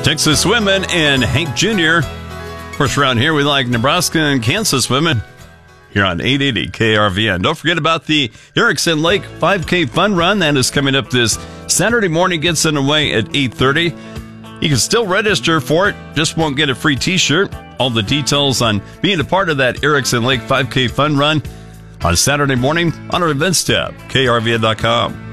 Texas women and Hank Jr. Of course, around here, we like Nebraska and Kansas women here on 880 KRVN. Don't forget about the Erickson Lake 5K Fun Run. That is coming up this Saturday morning. Gets underway at 8:30. You can still register for it, just won't get a free T-shirt. All the details on being a part of that Erickson Lake 5K Fun Run on Saturday morning on our events tab, krvn.com.